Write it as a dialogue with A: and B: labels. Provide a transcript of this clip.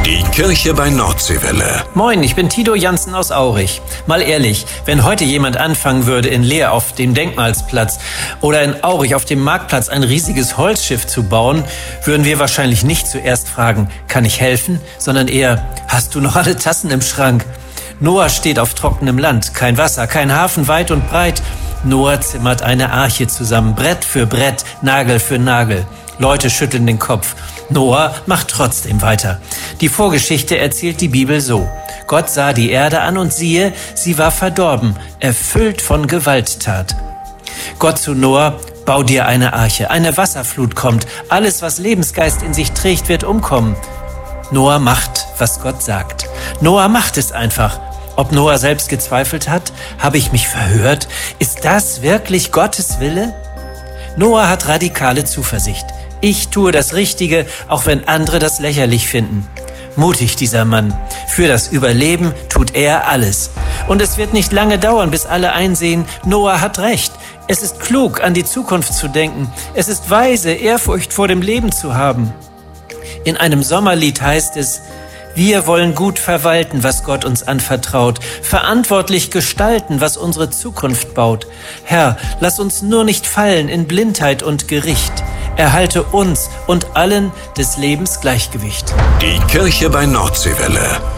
A: Die Kirche bei Nordseewelle.
B: Moin, ich bin Tito Jansen aus Aurich. Mal ehrlich, wenn heute jemand anfangen würde, in Leer auf dem Denkmalsplatz oder in Aurich auf dem Marktplatz ein riesiges Holzschiff zu bauen, würden wir wahrscheinlich nicht zuerst fragen, kann ich helfen, sondern eher, hast du noch alle Tassen im Schrank? Noah steht auf trockenem Land, kein Wasser, kein Hafen weit und breit. Noah zimmert eine Arche zusammen, Brett für Brett, Nagel für Nagel. Leute schütteln den Kopf. Noah macht trotzdem weiter. Die Vorgeschichte erzählt die Bibel so. Gott sah die Erde an und siehe, sie war verdorben, erfüllt von Gewalttat. Gott zu Noah, bau dir eine Arche, eine Wasserflut kommt, alles, was Lebensgeist in sich trägt, wird umkommen. Noah macht, was Gott sagt. Noah macht es einfach. Ob Noah selbst gezweifelt hat? Habe ich mich verhört? Ist das wirklich Gottes Wille? Noah hat radikale Zuversicht. Ich tue das Richtige, auch wenn andere das lächerlich finden. Mutig dieser Mann. Für das Überleben tut er alles. Und es wird nicht lange dauern, bis alle einsehen, Noah hat recht. Es ist klug, an die Zukunft zu denken. Es ist weise, Ehrfurcht vor dem Leben zu haben. In einem Sommerlied heißt es, wir wollen gut verwalten, was Gott uns anvertraut, verantwortlich gestalten, was unsere Zukunft baut. Herr, lass uns nur nicht fallen in Blindheit und Gericht. Erhalte uns und allen des Lebens Gleichgewicht.
A: Die Kirche bei Nordseewelle.